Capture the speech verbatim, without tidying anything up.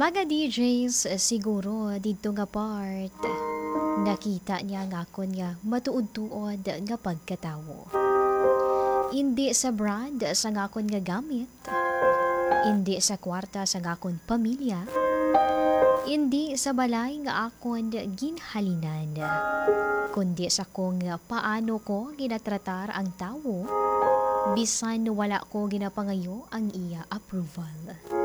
Mga D Js eh, siguro dito nga part nakita niya nga kon nga matuod-tuod nga pagkatawo. Hindi sa brand sa ngakon nga gamit, hindi sa kwarta sa ngakon pamilya, hindi sa balay nga akon ginhalinan, kundi sa kung paano ko ginatratar ang tawo bisan wala ko ginapangayo ang iya approval.